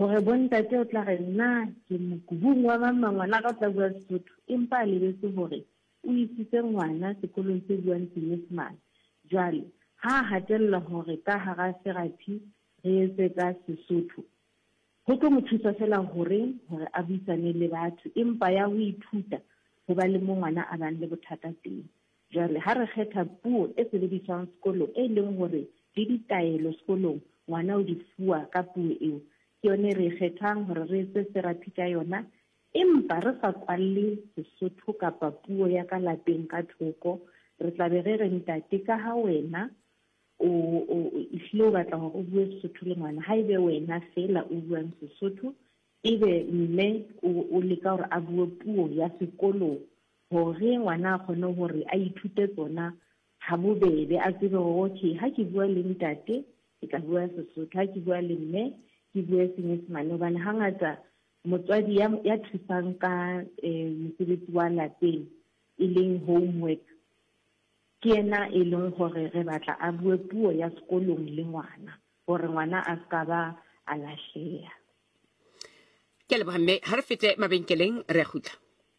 gore bontate o tla re nna ke mokubung wa mama ngwana ka tla bua Sesotho empa a lebetse gore o isitse ngwana sekolong se buang Senyesemane jwale ha hatella hore ka hara therapy re etse ka Sesotho go tlo mo thusa fela hore a buisane le batho empa ya ho ithuta go ba le ngwana a bang le bothata teng jwale ha re kgetha puo e sebediswang sekolong e leng hore le ditaelo sekolong ngwana o di fuwa ka puo eo ke yone re kgethang hore re etse therapy ka yona empa re sa kwalle Sesotho kapa puo ya ka lapeng ka thoko re tla be re ntate ka ha wena o iflo batla hore o bue Sesotho le ngwana ha ebe wena fela o buang Sesotho ebe mme o leka hore a bue puo ya sekolong hore ngwana a kgone hore a ithute tsona ha bobebe a tsebe hore okay ha ke bua le ntate ke tla bua Sesotho ha ke bua le mme ke bua Senyesemane hobane hangata motswadi ya thusang ka mosebetsi wa lapeng e leng homework ke ena e leng hore re batla a bue puo ya sekolong le ngwana hore ngwana a ska ba a lahleha. Ke le bomme ha re fete mabenkeleng re khutla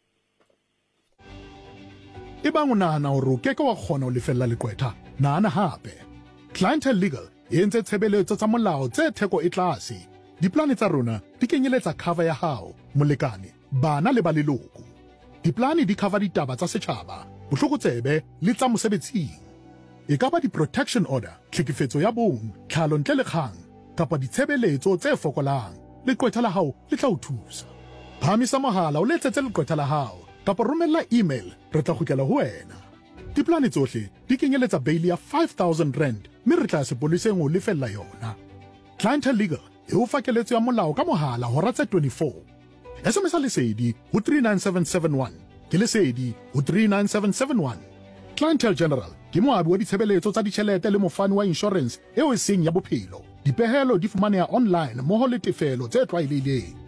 e bang o nahana hore o keke wa kgona ho lefella leqwetha nahana hape Clientele Legal e entse tshebeletso tsa molao tse theko e tlase diplane tsa rona di kenyeletsa cover ya hao molekane bana le ba leloko diplane di cover ditaba tsa setjhaba bohlokotsebe le tsa mosebetsing e ka ba di-protection order tlhekefetso ya bong tlhalo ntle le kgang kapa ditshebeletso tse fokolang leqwetha la hao le tla o thusa phamisa mohala o letsetse leqwetha la hao kapa romella email re tla kgutlela ho wena diplane tsohle di kenyeletsa bail ya 5,000 rand mme re tla sepoleseng o lefella yona Clientele Legal e o fa keletso ya molao ka mohala hora tse 24 SMS lesedi ho 39771 ke lesedi ho 39771 Clientele General ke moabi wa ditshebeletso tsa ditjhelete le mofani wa insurance eo e seng ya bophelo dipehelo di fumaneha online moho le tefelo tse tlwaelehileng